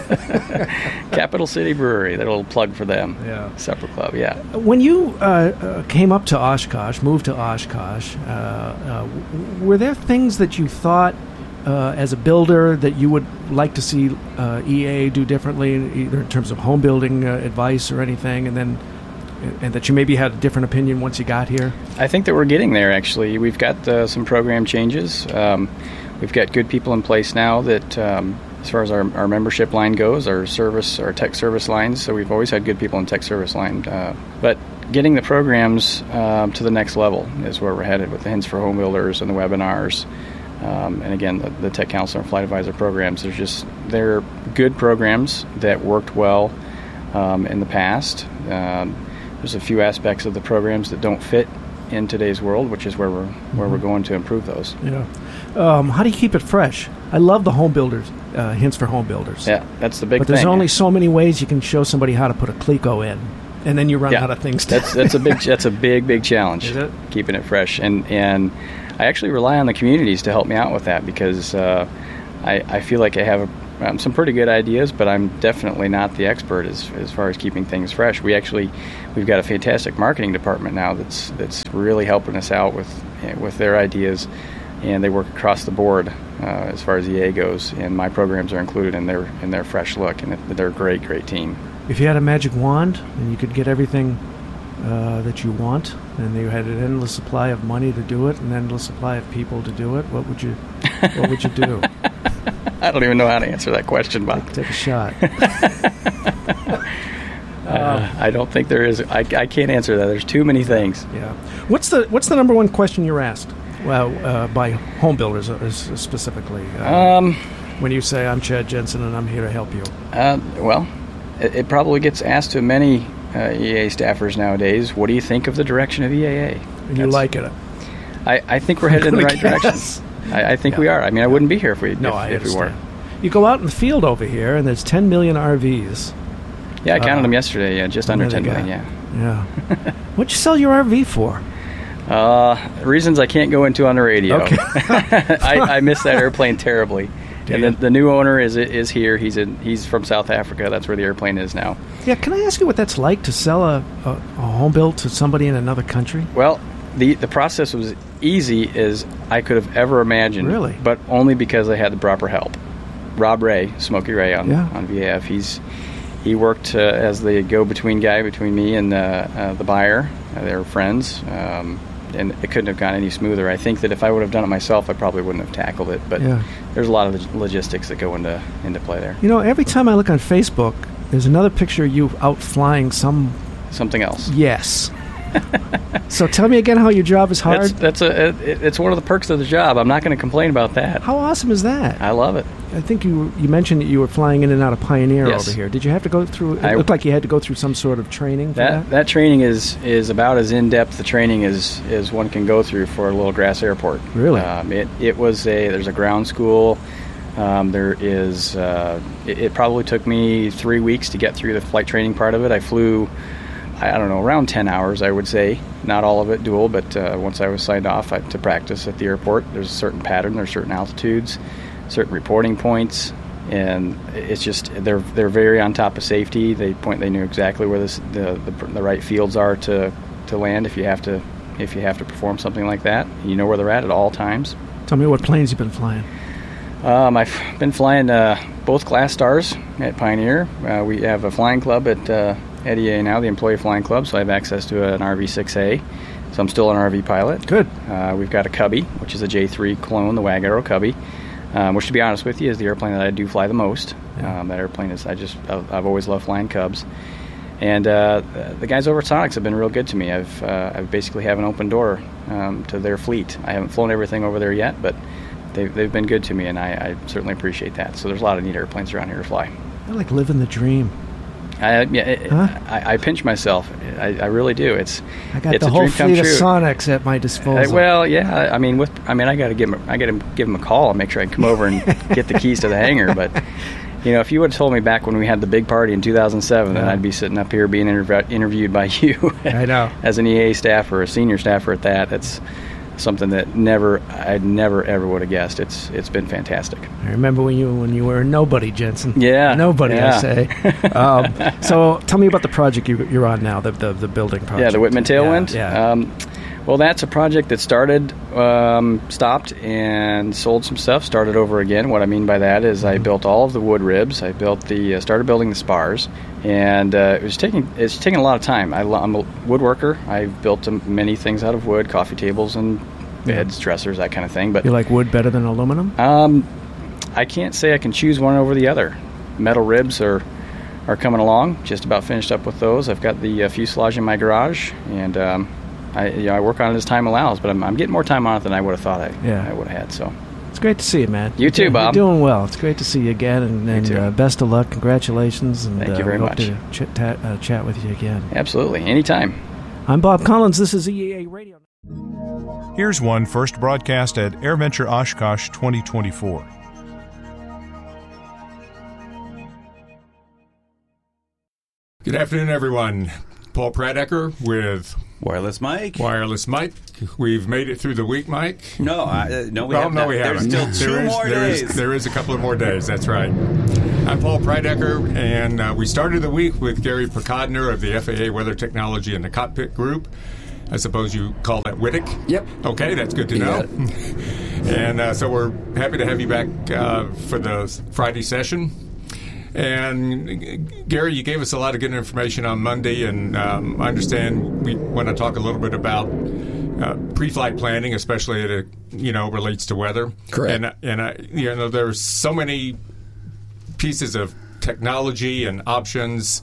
Capital City Brewery, that little plug for them.
Yeah.
Supper Club, yeah.
When you uh, uh, came up to Oshkosh, moved to Oshkosh, uh, uh, w- were there things that you thought uh, as a builder that you would like to see uh, E A do differently, either in terms of home building uh, advice or anything, and then and that you maybe had a different opinion once you got here?
I think that we're getting there, actually. We've got uh, some program changes. Um, we've got good people in place now that, um, as far as our, our membership line goes, our service, our tech service lines, so we've always had good people in tech service line. Uh, but getting the programs um, to the next level is where we're headed with the Hints for Home Builders and the webinars. Um, and again, the, the Tech Counselor and Flight Advisor programs. They're just they're good programs that worked well um, in the past. Um, there's a few aspects of the programs that don't fit in today's world, which is where we're where we're going to improve those.
Yeah. Um, how do you keep it fresh? I love the home builders, uh, Hints for Home Builders.
Yeah, that's the big
but
thing.
But there's only so many ways you can show somebody how to put a Cleco in, and then you run
yeah,
out of things. To
that's that's a big that's a big big challenge.
Is it?
Keeping it fresh, and and I actually rely on the communities to help me out with that because uh, I I feel like I have a, um, some pretty good ideas, but I'm definitely not the expert as as far as keeping things fresh. We actually we've got a fantastic marketing department now that's that's really helping us out with with their ideas. And they work across the board uh, as far as E A goes, and my programs are included in their in their fresh look, and they're a great, great team.
If you had a magic wand and you could get everything uh, that you want, and you had an endless supply of money to do it, an endless supply of people to do it, what would you what would you do?
I don't even know how to answer that question, Bob.
Take, take a shot.
uh, I don't think there is. I, I can't answer that. There's too many things.
Yeah. What's the What's the number one question you're asked? Well, uh, by home builders uh, specifically. Uh,
um,
when you say, I'm Chad Jensen and I'm here to help you.
Uh, well, it, it probably gets asked to many uh, E A staffers nowadays. What do you think of the direction of E A A?
And you like it?
I, I think we're headed in the right
guess.
direction. I, I think
yeah.
we are. I mean, I wouldn't be here if we,
no,
if,
I
if we weren't.
You go out in the field over here and there's ten million R Vs.
Yeah, I counted
uh,
them yesterday. Yeah, just under ten million, yeah.
Yeah. What'd you sell your R V for?
Uh, reasons I can't go into on the radio.
Okay.
I, I miss that airplane terribly.
Damn.
And the, the new owner is is here. He's in. He's from South Africa. That's where the airplane is now.
Yeah, can I ask you what that's like to sell a, a, a home build to somebody in another country?
Well, the the process was easy as I could have ever imagined.
Really?
But only because I had the proper help. Rob Ray, Smokey Ray on
yeah.
on V A F. He's he worked uh, as the go-between guy between me and uh, uh, the buyer. Uh, they were friends. Um, And it couldn't have gone any smoother. I think that if I would have done it myself, I probably wouldn't have tackled it. But
yeah.
there's a lot of logistics that go into into play there.
You know, every time I look on Facebook, there's another picture of you out flying some...
Something else.
Yes. So tell me again how your job is hard.
That's, that's a. It, it's one of the perks of the job. I'm not going to complain about that.
How awesome is that?
I love it.
I think you you mentioned that you were flying in and out of Pioneer
yes.
over here. Did you have to go through? It
I,
looked like you had to go through some sort of training for
that,
that.
That training is is about as in depth the training as as one can go through for a Little Grass Airport.
Really?
Um, it it was a there's a ground school. Um, there is. Uh, it, it probably took me three weeks to get through the flight training part of it. I flew. I don't know, around ten hours, I would say. Not all of it dual, but uh, once I was signed off I, to practice at the airport, there's a certain pattern, there's certain altitudes, certain reporting points, and it's just they're they're very on top of safety. They point, they knew exactly where this, the, the the right fields are to, to land if you have to if you have to perform something like that. You know where they're at at all times.
Tell me what planes you've been flying.
Um, I've been flying uh, both Class Stars at Pioneer. Uh, we have a flying club at. Uh, At E A now, the Employee Flying Club, so I have access to an R V six A, so I'm still an R V pilot.
Good.
Uh, we've got a Cubby, which is a J three clone, the Wag Arrow Cubby, um, which, to be honest with you, is the airplane that I do fly the most.
Yeah.
Um, that airplane is, I just, I've, I've always loved flying Cubs. And uh, the guys over at Sonics have been real good to me. I've, uh, I basically have an open door um, to their fleet. I haven't flown everything over there yet, but they've, they've been good to me, and I, I certainly appreciate that. So there's a lot of neat airplanes around here to fly.
I like living the dream.
I, yeah, it,
huh?
I, I pinch myself. I, I really do. It's
I got
it's
the
a
whole
dream come
fleet of
true.
Sonics at my disposal.
I, well, yeah. I mean, with I mean, I got to give him. I got to give him a call and make sure I can come over and get the keys to the hangar. But you know, if you would have told me back when we had the big party in two thousand seven, yeah. that I'd be sitting up here being interv- interviewed by you.
I know.
As an E A staffer, a senior staffer at that. That's something that never I never ever would have guessed. It's it's been fantastic.
I remember when you when you were a nobody, Jensen.
Yeah,
nobody.
Yeah.
I say. um, so tell me about the project you, you're on now, the, the the building project.
Yeah, the Whitman Tailwind.
Yeah. yeah.
Um, well, that's a project that started, um, stopped, and sold some stuff. Started over again. What I mean by that is, mm-hmm. I built all of the wood ribs. I built the uh, started building the spars, and uh, it was taking it's taking a lot of time. I, I'm a woodworker. I've built many things out of wood, coffee tables and beds, yeah. dressers, that kind of thing. But
you like wood better than aluminum?
Um, I can't say I can choose one over the other. Metal ribs are are coming along. Just about finished up with those. I've got the uh, fuselage in my garage, and um, I, you know, I work on it as time allows. But I'm, I'm getting more time on it than I would have thought I,
yeah.
I would have had. So
it's great to see you, man.
You too,
you're,
Bob.
You're doing well. It's great to see you again, and, and
too.
Uh, best of luck. Congratulations, and
Thank you
uh,
very
we
much.
hope to ch- ta- uh, chat with you again.
Absolutely, anytime.
I'm Bob Collins. This is E A A Radio.
Here's one first broadcast at AirVenture Oshkosh twenty twenty-four.
Good afternoon, everyone. Paul Pradecker with
Wireless Mike.
Wireless Mike. We've made it through the week, Mike.
No, I, uh, no, we
well,
have
no,
not.
we haven't.
There's still two
there is,
more
there
days.
Is, there is a couple of more days. That's right. I'm Paul Pradecker, and uh, we started the week with Gary Picodner of the F A A Weather Technology and the Cockpit Group. I suppose you call that W I T C?
Yep.
Okay, that's good to
You
know.
got it.
And uh, so we're happy to have you back uh, for the Friday session. And Gary, you gave us a lot of good information on Monday, and um, I understand we want to talk a little bit about uh, pre-flight planning, especially as it you know relates to weather.
Correct.
And and I, you know there's so many pieces of technology and options.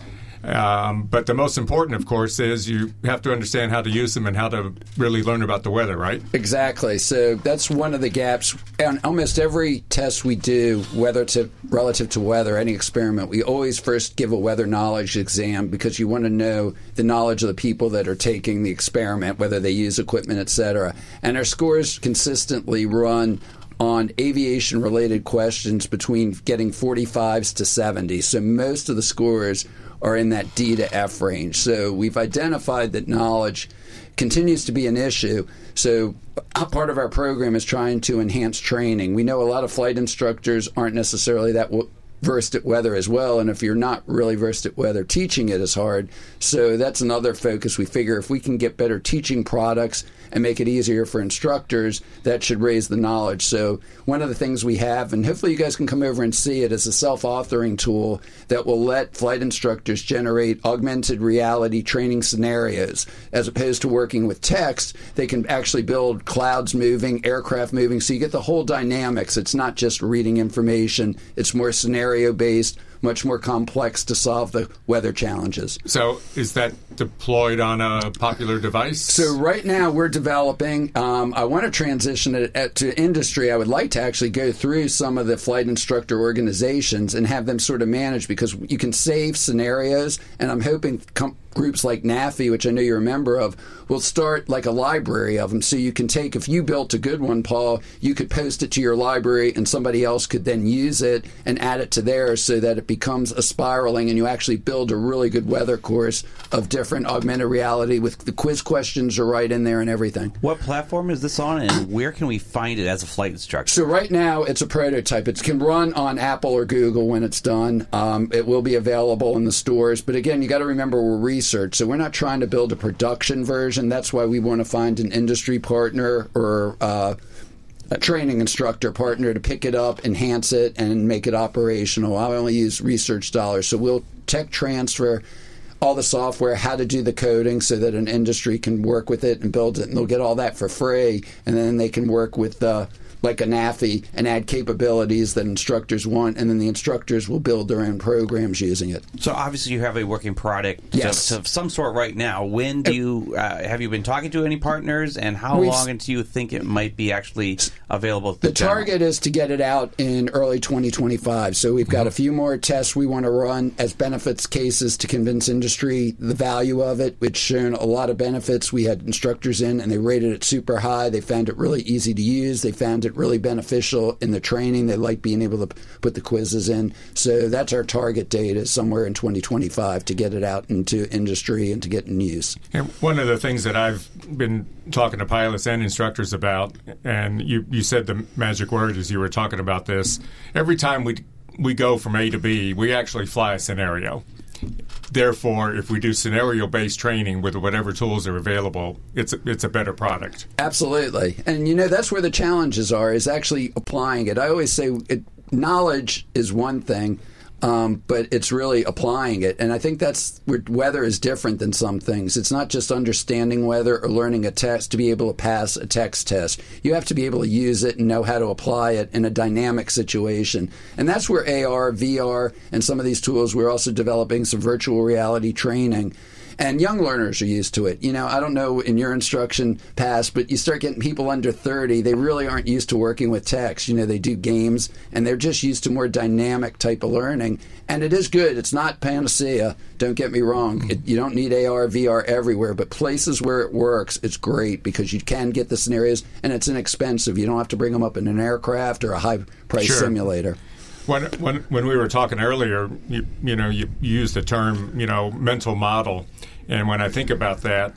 Um, but the most important, of course, is you have to understand how to use them and how to really learn about the weather, right?
Exactly. So that's one of the gaps. On almost every test we do, whether to relative to weather, any experiment, we always first give a weather knowledge exam because you want to know the knowledge of the people that are taking the experiment, whether they use equipment, et cetera. And our scores consistently run on aviation-related questions between getting forty-fives to seventy. So most of the scores are in that D to F range. So we've identified that knowledge continues to be an issue. So part of our program is trying to enhance training. We know a lot of flight instructors aren't necessarily that w- versed at weather as well, and if you're not really versed at weather, teaching it is hard. So that's another focus. We figure if we can get better teaching products and make it easier for instructors, that should raise the knowledge. So one of the things we have, and hopefully you guys can come over and see it, is a self-authoring tool that will let flight instructors generate augmented reality training scenarios. As opposed to working with text, they can actually build clouds moving, aircraft moving, so you get the whole dynamics. It's not just reading information. It's more scenario-based, much more complex to solve the weather challenges.
So is that deployed on a popular device?
So right now we're developing, um, I want to transition it at, to industry. I would like to actually go through some of the flight instructor organizations and have them sort of manage, because you can save scenarios, and I'm hoping com- groups like NAFI, which I know you're a member of, will start like a library of them. So you can take, if you built a good one, Paul, you could post it to your library and somebody else could then use it and add it to theirs so that it becomes a spiraling and you actually build a really good weather course of different augmented reality with the quiz questions are right in there and everything.
What platform is this on, and where can we find it as a flight instructor?
So right now it's a prototype. It can run on Apple or Google when it's done. Um, it will be available in the stores. But again, you got to remember we're research, so we're not trying to build a production version. That's why we want to find an industry partner or uh, a training instructor partner to pick it up, enhance it, and make it operational. I only use research dollars, so we'll tech transfer all the software, how to do the coding so that an industry can work with it and build it, and they'll get all that for free, and then they can work with uh, like a NAFI and add capabilities that instructors want, and then the instructors will build their own programs using it.
So obviously you have a working product
yes.
of, of some sort right now. When do you uh, have you been talking to any partners, and how
We've,
long until you think it might be actually available to
the
the general?
target is to get it out in early twenty twenty-five. So we've got a few more tests we want to run as benefits cases to convince industry the value of it. It's shown a lot of benefits. We had instructors in and they rated it super high. They found it really easy to use. They found it really beneficial in the training. They like being able to put the quizzes in. So that's our target date, is somewhere in twenty twenty-five to get it out into industry and to get in use.
And one of the things that I've been talking to pilots and instructors about, and you, you said the magic word as you were talking about this, every time we we go from A to B, we actually fly a scenario. Therefore, if we do scenario-based training with whatever tools are available, it's a, it's a better product.
Absolutely. And, you know, that's where the challenges are, is actually applying it. I always say it, knowledge is one thing. Um, but it's really applying it. And I think that's where weather is different than some things. It's not just understanding weather or learning a text to be able to pass a text test. You have to be able to use it and know how to apply it in a dynamic situation. And that's where A R, V R, and some of these tools, we're also developing some virtual reality training. And young learners are used to it. You know, I don't know in your instruction past, but you start getting people under thirty, they really aren't used to working with text. You know, they do games, and they're just used to more dynamic type of learning. And it is good. It's not panacea. Don't get me wrong. It, you don't need A R, V R everywhere, but places where it works, it's great because you can get the scenarios, and it's inexpensive. You don't have to bring them up in an aircraft or a high-price
Sure.
simulator.
When, when when we were talking earlier, you, you know, you used the term, you know, mental model. And when I think about that,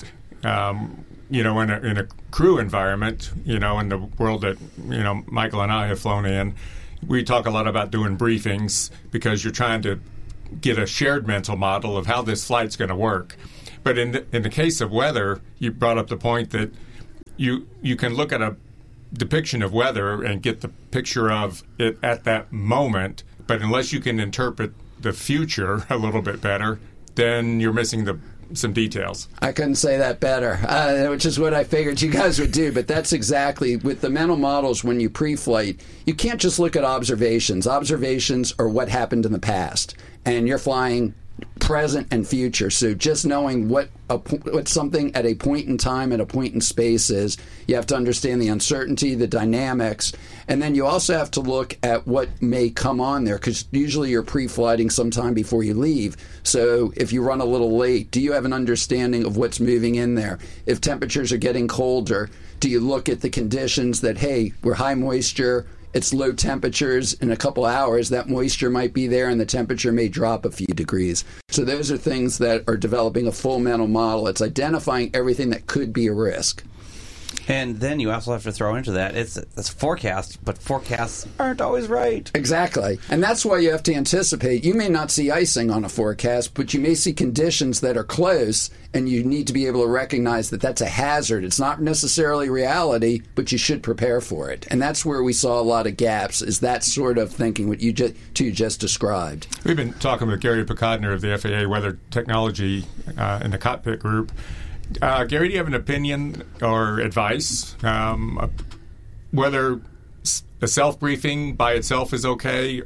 um, you know, in a, in a crew environment, you know, in the world that, you know, Michael and I have flown in, we talk a lot about doing briefings because you're trying to get a shared mental model of how this flight's going to work. But in the, in the case of weather, you brought up the point that you you can look at a depiction of weather and get the picture of it at that moment, but unless you can interpret the future a little bit better, then you're missing the some details.
I couldn't say that better, uh, which is what I figured you guys would do. But that's exactly with the mental models when you pre-flight. You can't just look at observations. Observations are what happened in the past, and you're flying present and future. So just knowing what a, what something at a point in time and a point in space is, you have to understand the uncertainty, the dynamics, and then you also have to look at what may come on there, because usually you're pre-flighting sometime before you leave. So if you run a little late, do you have an understanding of what's moving in there? If temperatures are getting colder, do you look at the conditions that, hey, we're high moisture, it's low temperatures, in a couple hours that moisture might be there and the temperature may drop a few degrees. So those are things that are developing a full mental model. It's identifying everything that could be a risk.
And then you also have to throw into that, it's, it's forecast, but forecasts aren't always right.
Exactly. And that's why you have to anticipate. You may not see icing on a forecast, but you may see conditions that are close, and you need to be able to recognize that that's a hazard. It's not necessarily reality, but you should prepare for it. And that's where we saw a lot of gaps, is that sort of thinking, what you just, two just described.
We've been talking with Gary Picotner of the F A A Weather Technology uh, in the cockpit group. Uh, Gary, do you have an opinion or advice um, whether a self-briefing by itself is okay,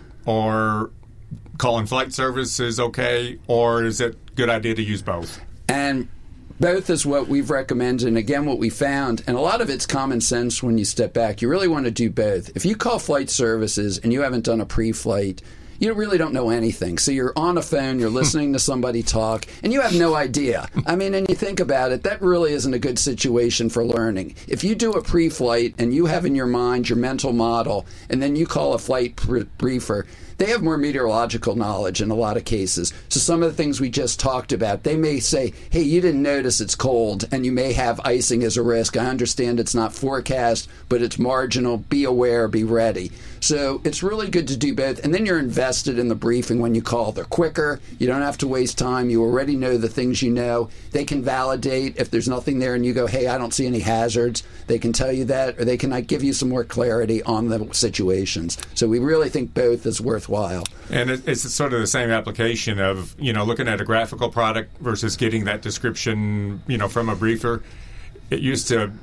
or calling flight service is okay, or is it a good idea to use both?
And both is what we've recommended, and again, what we found, and a lot of it's common sense when you step back. You really want to do both. If you call flight services and you haven't done a pre-flight, you really don't know anything. So you're on a phone, you're listening to somebody talk, and you have no idea. I mean, and you think about it, that really isn't a good situation for learning. If you do a pre-flight and you have in your mind your mental model, and then you call a flight pr- briefer, they have more meteorological knowledge in a lot of cases. So some of the things we just talked about, they may say, hey, you didn't notice it's cold, and you may have icing as a risk. I understand it's not forecast, but it's marginal. Be aware, be ready. So it's really good to do both. And then you're invested in the briefing when you call. They're quicker. You don't have to waste time. You already know the things you know. They can validate if there's nothing there and you go, hey, I don't see any hazards. They can tell you that, or they can like, give you some more clarity on the situations. So we really think both is worthwhile.
And it, it's sort of the same application of, you know, looking at a graphical product versus getting that description, you know, from a briefer. It used to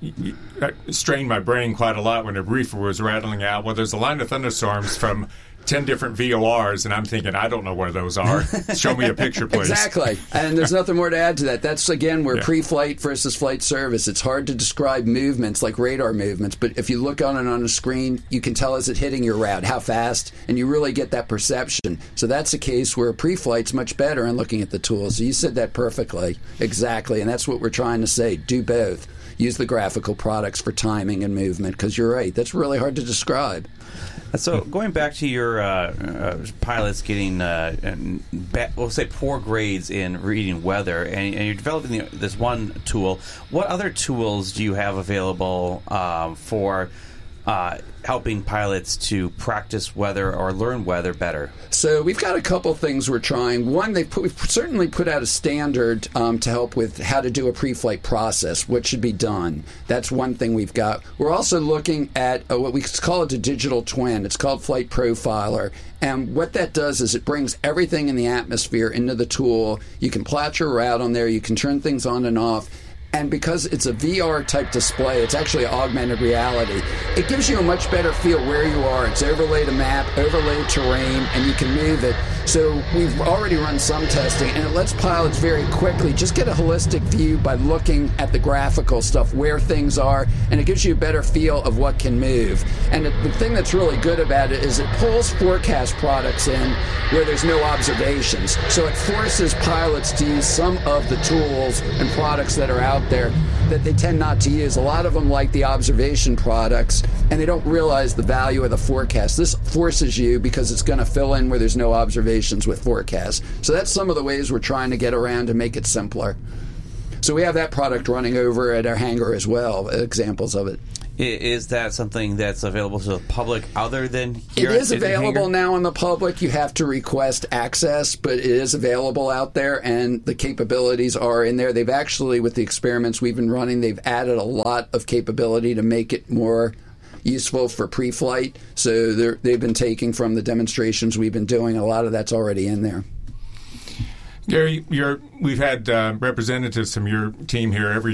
strained my brain quite a lot when a briefer was rattling out, well, there's a line of thunderstorms from ten different V O Rs, and I'm thinking, I don't know where those are. Show me a picture, please.
Exactly. And there's nothing more to add to that. That's, again, where
yeah.
pre-flight versus flight service. It's hard to describe movements like radar movements, but if you look on it on a screen, you can tell, is it hitting your route, how fast, and you really get that perception. So that's a case where pre-flight's much better in looking at the tools. So you said that perfectly. Exactly. And that's what we're trying to say. Do both. Use the graphical products for timing and movement, because you're right. That's really hard to describe.
So going back to your uh, uh, pilots getting, uh, ba- we'll say, poor grades in reading weather, and, and you're developing the, this one tool. What other tools do you have available um, for uh, helping pilots to practice weather or learn weather better?
So we've got a couple things we're trying. One, they've put, we've certainly put out a standard um, to help with how to do a pre-flight process, what should be done. That's one thing we've got. We're also looking at uh, what we call it a digital twin. It's called Flight Profiler. And what that does is it brings everything in the atmosphere into the tool. You can plot your route on there. You can turn things on and off. And because it's a V R type display, it's actually augmented reality. It gives you a much better feel where you are. It's overlaid a map, overlaid terrain, and you can move it. So we've already run some testing, and it lets pilots very quickly just get a holistic view by looking at the graphical stuff, where things are, and it gives you a better feel of what can move. And the thing that's really good about it is it pulls forecast products in where there's no observations. So it forces pilots to use some of the tools and products that are out there that they tend not to use. A lot of them like the observation products, and they don't realize the value of the forecast. This forces you because it's going to fill in where there's no observations with forecasts. So that's some of the ways we're trying to get around to make it simpler. So we have that product running over at our hangar as well, examples of it.
Is that something that's available to the public other than
here? It is
at
available now in the public. You have to request access, but it is available out there, and the capabilities are in there. They've actually, with the experiments we've been running, they've added a lot of capability to make it more useful for pre-flight. So they've been taking from the demonstrations we've been doing. A lot of that's already in there.
Gary, you're, we've had uh, representatives from your team here every